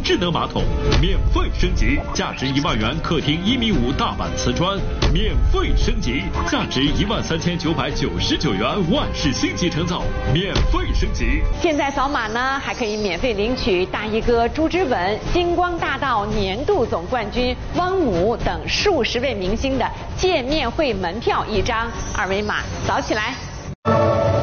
智能马桶免费升级，价值1万元客厅1.5米大板瓷砖免费升级，价值13999元万氏星级承造免费升级。 现在扫码呢，还可以免费领取大衣哥朱之文、星光大道年度总冠军汪姆等数十位明星的见面会门票1张，二维码扫起来。